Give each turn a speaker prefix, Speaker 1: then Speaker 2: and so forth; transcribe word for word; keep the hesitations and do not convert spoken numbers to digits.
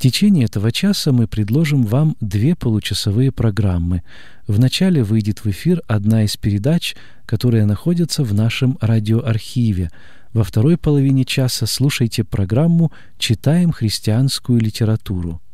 Speaker 1: течение этого часа мы предложим вам две получасовые программы. Вначале выйдет в эфир одна из передач, которые находятся в нашем радиоархиве. Во второй половине часа слушайте программу «Читаем христианскую литературу».